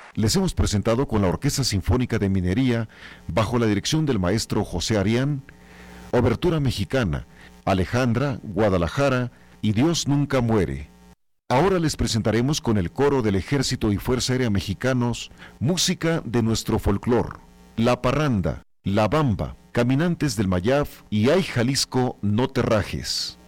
Les hemos presentado con la Orquesta Sinfónica de Minería, bajo la dirección del maestro José Arián, Obertura Mexicana, Alejandra, Guadalajara y Dios nunca muere. Ahora les presentaremos con el coro del Ejército y Fuerza Aérea Mexicanos, música de nuestro folclor, La Parranda, La Bamba, Caminantes del Mayab y Ay Jalisco, no te rajes.